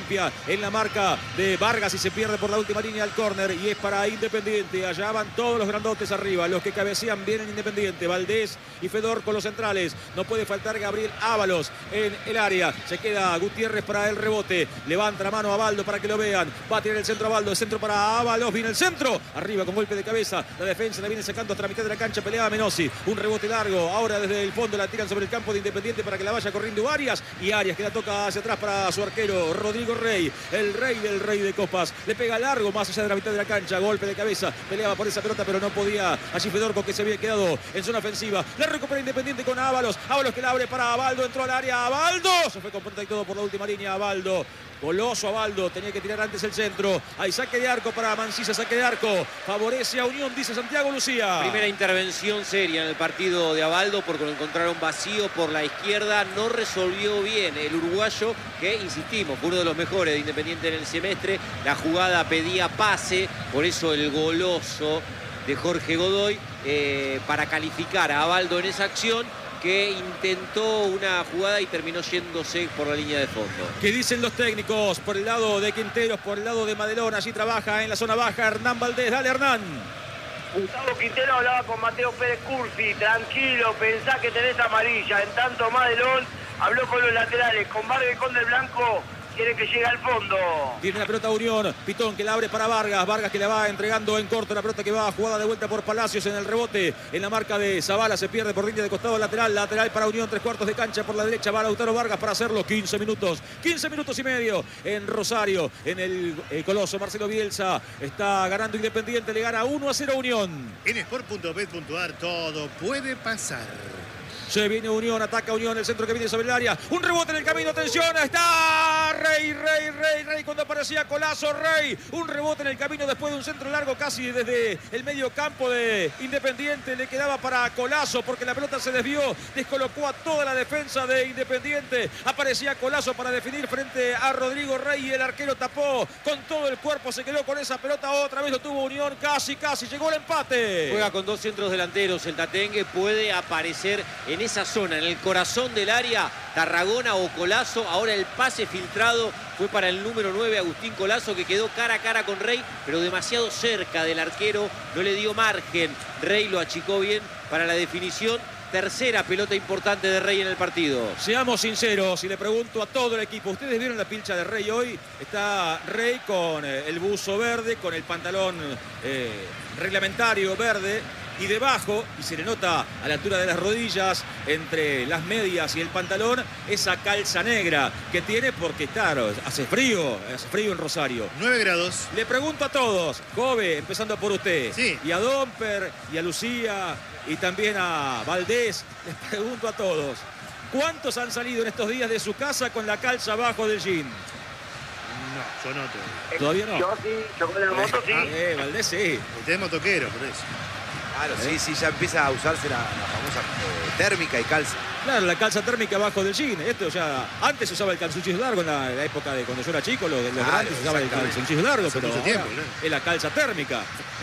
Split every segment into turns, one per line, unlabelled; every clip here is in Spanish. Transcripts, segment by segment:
limpia en la marca de Vargas y se pierde por la última línea al córner y es para Independiente. Allá van todos los grandotes arriba, los que cabecean bien en Independiente. Valdés y Fedor con los centrales. No puede faltar Gabriel Ábalos en el área. Se queda Gutiérrez para el rebote. Levanta la mano a Baldo para que lo vean. Va a tirar el centro a Baldo. El centro para Ábalos. Viene el centro. Arriba con golpe de cabeza. La defensa la viene sacando hasta la mitad de la cancha. Peleaba Menossi. Un rebote largo. Ahora desde el fondo la tiran sobre el campo de Independiente para que la vaya corriendo Arias. Y Arias que la toca hacia atrás para su arquero Rodrigo Rey. El rey del rey de copas. Le pega largo más allá de la mitad de la cancha. Golpe de cabeza. Peleaba por esa pelota pero no podía. Allí Fedor porque se había quedado en zona ofensiva. La recupera Independiente con Ábalos. Ábalos que la abre para Baldo. Entró al área. Baldo. Se fue con punta y todo por la última línea. Baldo. Goloso a Baldo, tenía que tirar antes el centro. Hay saque de arco para Mancilla, saque de arco. Favorece a Unión, dice Santiago Lucía.
Primera intervención seria en el partido de Abaldo porque lo encontraron vacío por la izquierda. No resolvió bien el uruguayo, que insistimos, fue uno de los mejores de Independiente en el semestre. La jugada pedía pase, por eso el goloso de Jorge Godoy para calificar a Abaldo en esa acción, que intentó una jugada y terminó yéndose por la línea de fondo.
¿Qué dicen los técnicos? Por el lado de Quinteros, por el lado de Madelón. Allí trabaja en la zona baja Hernán Valdés. Dale, Hernán.
Gustavo Quintero hablaba con Mateo Pérez Cursi. Tranquilo, pensá que tenés amarilla. En tanto Madelón habló con los laterales. Con Vargas y con Del Blanco quiere que llegue al fondo.
Tiene la pelota Unión. Pitón que la abre para Vargas. Vargas que la va entregando en corto. La pelota que va jugada de vuelta por Palacios en el rebote. En la marca de Zavala se pierde por línea de costado lateral. Lateral para Unión. 3/4 de cancha por la derecha. Va Lautaro Vargas para hacerlo. 15 minutos. 15 minutos y medio en Rosario. En el Coloso. Marcelo Bielsa está ganando Independiente. Le gana 1-0 Unión.
En sport.bet.ar todo puede pasar.
Se viene Unión, ataca Unión, el centro que viene sobre el área. Un rebote en el camino, atención, está Rey cuando aparecía Collazo, Rey. Un rebote en el camino después de un centro largo casi desde el medio campo de Independiente. Le quedaba para Collazo porque la pelota se desvió, descolocó a toda la defensa de Independiente. Aparecía Collazo para definir frente a Rodrigo Rey y el arquero tapó con todo el cuerpo, se quedó con esa pelota, otra vez lo tuvo Unión, casi, llegó el empate.
Juega con dos centros delanteros, el Tatengue puede aparecer en esa zona, en el corazón del área, Tarragona o Collazo. Ahora el pase filtrado fue para el número 9, Agustín Collazo, que quedó cara a cara con Rey, pero demasiado cerca del arquero, no le dio margen. Rey lo achicó bien para la definición. Tercera pelota importante de Rey en el partido.
Seamos sinceros y le pregunto a todo el equipo. ¿Ustedes vieron la pilcha de Rey hoy? Está Rey con el buzo verde, con el pantalón reglamentario verde. Y debajo, y se le nota a la altura de las rodillas, entre las medias y el pantalón, esa calza negra que tiene porque, claro, hace frío en Rosario.
9 grados.
Le pregunto a todos, Jove, empezando por usted,
sí,
y a Domper, y a Lucía, y también a Valdés, les pregunto a todos, ¿cuántos han salido en estos días de su casa con la calza abajo del jean?
No, yo no todavía.
¿Todavía no?
Yo sí, yo con el moto sí.
Valdés sí.
Usted es motoquero, por eso.
Claro, sí, ya empieza a usarse la famosa térmica y calza.
Claro, la calza térmica abajo del jean. Esto ya, antes se usaba el calzoncillo largo en la época de cuando yo era chico, los grandes usaban el calzoncillo largo, pero
mucho tiempo, ¿no?
es la calza térmica.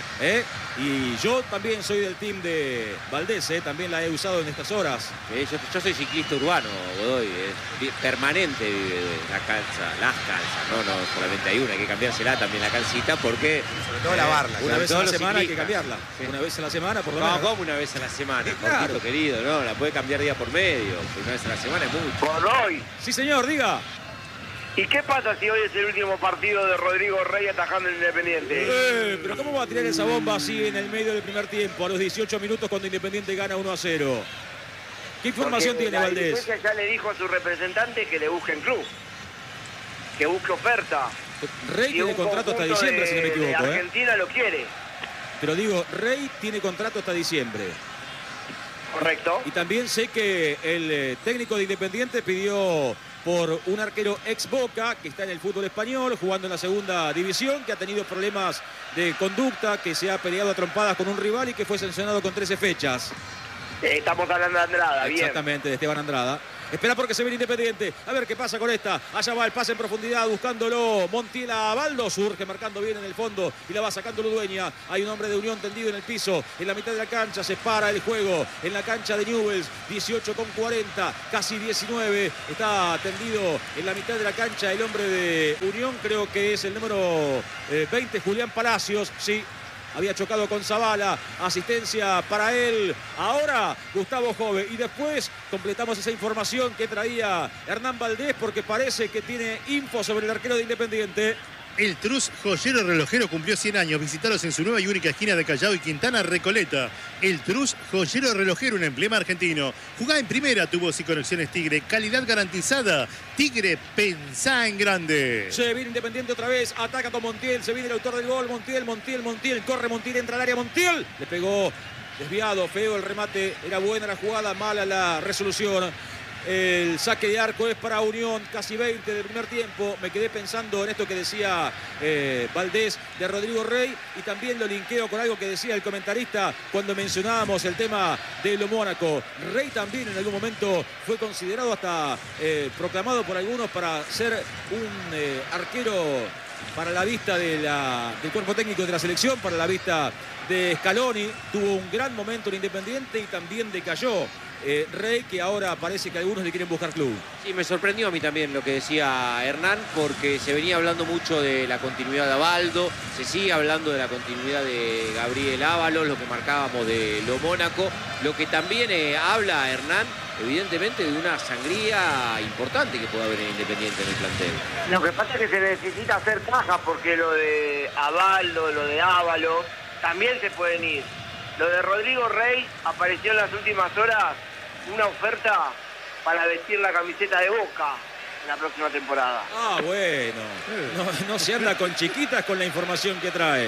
Y yo también soy del team de Valdés, también la he usado en estas horas.
Yo soy ciclista urbano, Godoy, permanente la calza, las calzas, no solamente hay una, hay que cambiársela también la calcita porque...
Sobre todo lavarla.
Una vez a la semana hay que
ciclistas.
cambiarla.
Sí.
Una vez a la semana, por lo
No,
menos.
como una vez a la semana,
Claro.
Jorgito querido, no, la puede cambiar día por medio, una vez a la semana es mucho.
Godoy.
Sí, señor, diga.
¿Y qué pasa si hoy es el último partido de Rodrigo Rey atajando el Independiente?
Pero ¿cómo va a tirar esa bomba así en el medio del primer tiempo, a los 18 minutos cuando Independiente gana 1-0? ¿Qué información
Porque
tiene
la
Valdés?
dirigencia ya le dijo a su representante que le busquen club, que busque oferta.
Rey
Y
tiene
un
contrato hasta
conjunto
diciembre, si no me
de
equivoco.
Argentina lo quiere.
Pero digo, Rey tiene contrato hasta diciembre.
Correcto.
Y también sé que el técnico de Independiente pidió por un arquero ex Boca que está en el fútbol español, jugando en la segunda división, que ha tenido problemas de conducta, que se ha peleado a trompadas con un rival y que fue sancionado con 13 fechas.
Estamos hablando de Andrada, bien.
Exactamente, de Esteban Andrada. Espera porque se viene Independiente. A ver qué pasa con esta. Allá va el pase en profundidad buscándolo Montiel a Baldo. Surge marcando bien en el fondo y la va sacando Ludueña. Hay un hombre de Unión tendido en el piso. En la mitad de la cancha se para el juego. En la cancha de Newell's. 18,40. Casi 19. Está tendido en la mitad de la cancha el hombre de Unión. Creo que es el número 20, Julián Palacios. Sí. Había chocado con Zavala, asistencia para él. Ahora Gustavo Jove. Y después completamos esa información que traía Hernán Valdés porque parece que tiene info sobre el arquero de Independiente.
El Trus Joyero Relojero cumplió 100 años. Visitaros en su nueva y única esquina de Callao y Quintana, Recoleta. El Trus Joyero Relojero, un emblema argentino. Jugá en primera, tubos y conexiones Tigre. Calidad garantizada. Tigre, pensá en grande.
Se viene Independiente otra vez. Ataca con Montiel. Se viene el autor del gol. Montiel. Corre Montiel, entra al área Montiel. Le pegó desviado, feo el remate. Era buena la jugada, mala la resolución. El saque de arco es para Unión, casi 20 del primer tiempo. Me quedé pensando en esto que decía Valdés de Rodrigo Rey y también lo linkeo con algo que decía el comentarista cuando mencionábamos el tema de lo Mónaco. Rey también en algún momento fue considerado hasta proclamado por algunos para ser un arquero para la vista del cuerpo técnico de la selección, para la vista de Scaloni. Tuvo un gran momento en Independiente y también decayó. Rey, que ahora parece que algunos le quieren buscar club.
Sí, me sorprendió a mí también lo que decía Hernán, porque se venía hablando mucho de la continuidad de Abaldo, se sigue hablando de la continuidad de Gabriel Ábalos, lo que marcábamos de lo Mónaco, lo que también habla Hernán, evidentemente, de una sangría importante que puede haber en Independiente en el plantel.
Lo que pasa es que se necesita hacer caja porque lo de Abaldo, lo de Ábalos, también se pueden ir. Lo de Rodrigo Rey apareció en las últimas horas una oferta para vestir la camiseta de Boca en la próxima temporada.
Ah, bueno. No se anda con chiquitas con la información que trae.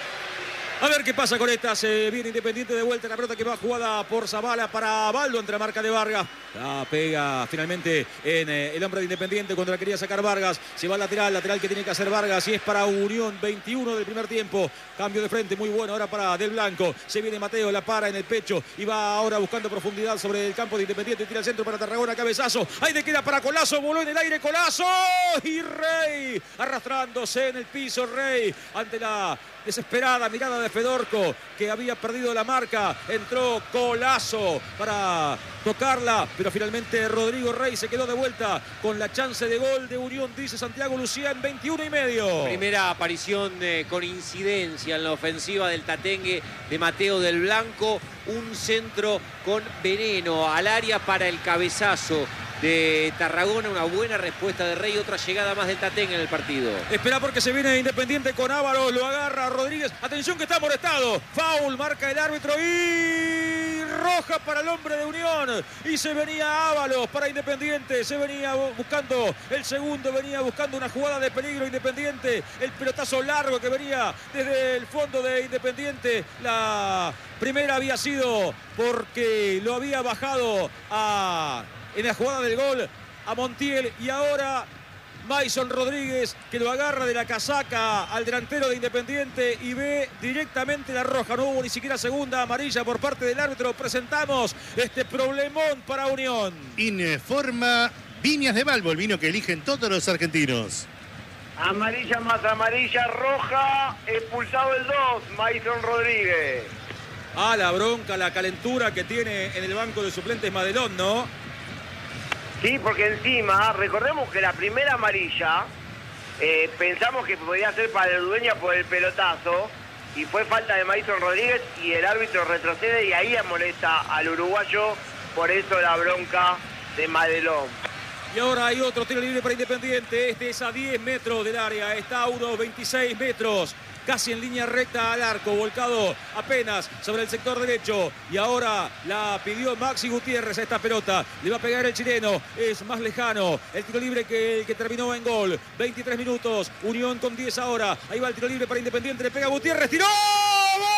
A ver qué pasa con esta. Se viene Independiente de vuelta. La pelota que va jugada por Zavala para Baldo entre la marca de Vargas. La pega finalmente en el hombre de Independiente cuando la quería sacar Vargas. Se va al lateral que tiene que hacer Vargas y es para Unión. 21 del primer tiempo. Cambio de frente muy bueno ahora para Del Blanco. Se viene Mateo, la para en el pecho y va ahora buscando profundidad sobre el campo de Independiente. Tira el centro para Tarragona, cabezazo. Ahí le queda para Colazo, voló en el aire Colazo y Rey arrastrándose en el piso. Rey ante la desesperada mirada de Fedorco, que había perdido la marca. Entró Colazo para tocarla, pero finalmente Rodrigo Rey se quedó de vuelta con la chance de gol de Unión, dice Santiago Lucía, en 21,5.
Primera aparición con incidencia en la ofensiva del tatengue de Mateo Del Blanco. Un centro con veneno al área para el cabezazo de Tarragona. Una buena respuesta de Rey, otra llegada más del tatengue en el partido.
Espera porque se viene Independiente con Ávaros, lo agarra Rodríguez. Atención que está amonestado. Foul, marca el árbitro y roja para el hombre de Unión. Y se venía Ávaros para Independiente. Se venía buscando el segundo, venía buscando una jugada de peligro Independiente. El pelotazo largo que venía desde el fondo de Independiente. La primera había sido porque lo había bajado en la jugada del gol a Montiel y ahora Mason Rodríguez que lo agarra de la casaca al delantero de Independiente y ve directamente la roja. No hubo ni siquiera segunda amarilla por parte del árbitro. Presentamos este problemón para Unión.
Informa Viñas de Balbo, el vino que eligen todos los argentinos.
Amarilla más amarilla, roja, expulsado el 2, Mason Rodríguez.
La bronca, la calentura que tiene en el banco de suplentes Madelón, ¿no?
Sí, porque encima, recordemos que la primera amarilla, pensamos que podía ser para el Dueña por el pelotazo, y fue falta de Mason Rodríguez, y el árbitro retrocede y ahí molesta al uruguayo, por eso la bronca de Madelón.
Y ahora hay otro tiro libre para Independiente. Este es a 10 metros del área, está a unos 26 metros. Casi en línea recta al arco, volcado apenas sobre el sector derecho. Y ahora la pidió Maxi Gutiérrez a esta pelota. Le va a pegar el chileno, es más lejano. El tiro libre que el que terminó en gol. 23 minutos, Unión con 10 ahora. Ahí va el tiro libre para Independiente, le pega Gutiérrez, tiró.